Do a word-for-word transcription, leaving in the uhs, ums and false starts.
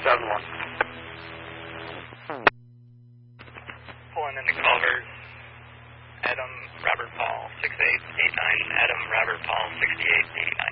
seven one. Pulling into Culver's. Adam Robert Paul six eight eight nine. Adam Robert Paul sixty-eight eight nine.